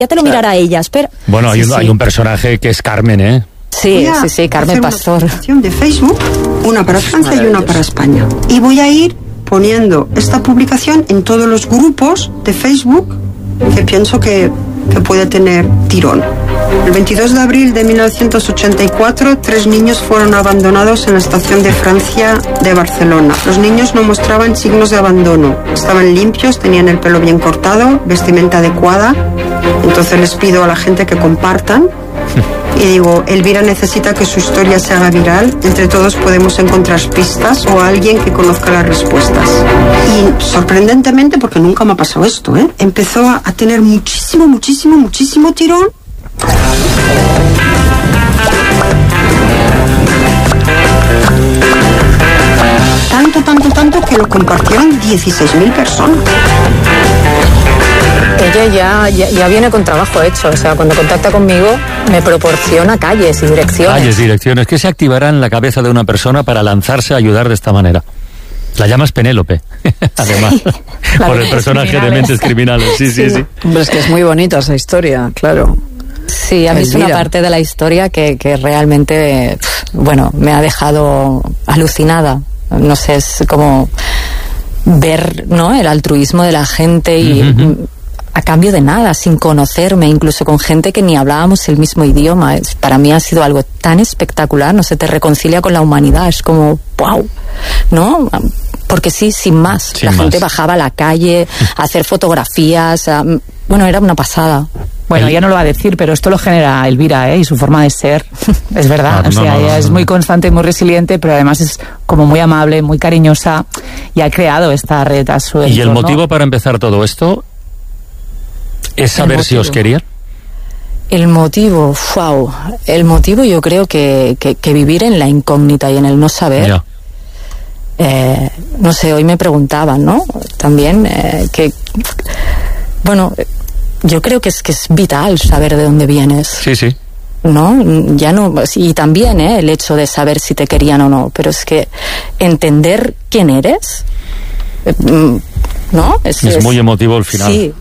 Ya te lo mirará ella, espera. Bueno, hay un personaje que es Carmen, ¿eh? Sí, Carmen Pastor. Una de Facebook, una para Francia y una para España. Y voy a ir poniendo esta publicación en todos los grupos de Facebook que pienso que puede tener tirón. El 22 de abril de 1984, 3 niños fueron abandonados en la estación de Francia de Barcelona. Los niños no mostraban signos de abandono. Estaban limpios, tenían el pelo bien cortado, vestimenta adecuada. Entonces les pido a la gente que compartan. Y digo, Elvira necesita que su historia se haga viral. Entre todos podemos encontrar pistas o alguien que conozca las respuestas. Y sorprendentemente, porque nunca me ha pasado esto, empezó a tener muchísimo tirón. Tanto que lo compartieron 16.000 personas. Ella ya viene con trabajo hecho, o sea, cuando contacta conmigo me proporciona calles y direcciones. Calles y direcciones. ¿Qué se activará en la cabeza de una persona para lanzarse a ayudar de esta manera? La llamas Penélope, además, sí, por el personaje de Mentes Criminales. Sí. Hombre, es que es muy bonita esa historia, claro. Sí, a mí es una parte de la historia que realmente, me ha dejado alucinada. No sé, es como ver, ¿no?, el altruismo de la gente y a cambio de nada, sin conocerme, incluso con gente que ni hablábamos el mismo idioma. Para mí ha sido algo tan espectacular, no sé, te reconcilia con la humanidad, es como, wow, ¿no? Porque sí, sin más. La gente bajaba a la calle a hacer fotografías, era una pasada. Bueno, ella no lo va a decir, pero esto lo genera Elvira, y su forma de ser, es verdad. Ella es muy constante y muy resiliente, pero además es como muy amable, muy cariñosa, y ha creado esta red a su entorno. ¿Y el motivo para empezar todo esto es saber si os querían? El motivo yo creo que vivir en la incógnita y en el no saber. Ya. No sé, hoy me preguntaban, ¿no? También yo creo que es vital saber de dónde vienes. Sí. ¿No? Ya no, y también el hecho de saber si te querían o no, pero es que entender quién eres, ¿no? Es muy emotivo el final. Sí.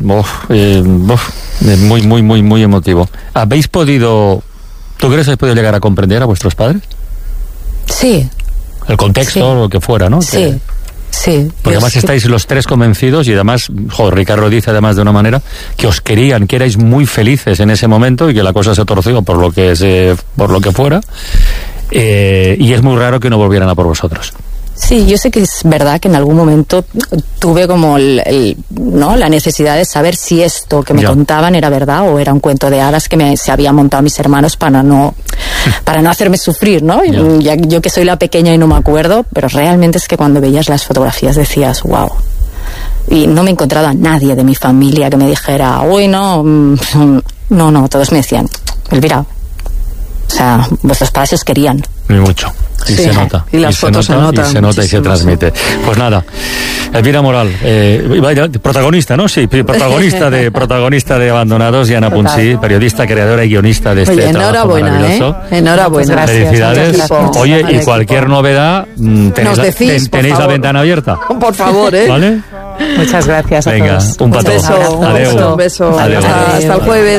Muy emotivo. ¿Tú crees que habéis podido llegar a comprender a vuestros padres? Sí. El contexto, lo que fuera, ¿no? Sí. Porque además estáis los tres convencidos y además, Ricardo dice además de una manera que os querían, que erais muy felices en ese momento y que la cosa se torció por lo que fuera, y es muy raro que no volvieran a por vosotros. Sí, yo sé que es verdad que en algún momento tuve como la necesidad de saber si esto que me contaban era verdad o era un cuento de hadas que se habían montado mis hermanos para no hacerme sufrir, ¿no? Yo que soy la pequeña y no me acuerdo, pero realmente es que cuando veías las fotografías decías, wow. Y no me he encontrado a nadie de mi familia que me dijera, uy, no, todos me decían, Elvira, o sea, vuestros padres os querían. Muy mucho. Y se nota. Y las fotos se notan. Y se nota y se transmite. Pues nada, Elvira Moral, protagonista, ¿no? Sí, protagonista de Abandonados, y Ana Punsí, periodista, creadora y guionista de este trabajo maravilloso. Enhorabuena. Gracias. Felicidades. Gracias. Oye, y cualquier novedad, tenéis la ventana abierta. Por favor, ¿Vale? Muchas gracias a Venga, todos. un petó. Un beso. Adeu. Un beso. Adeu. Hasta el jueves.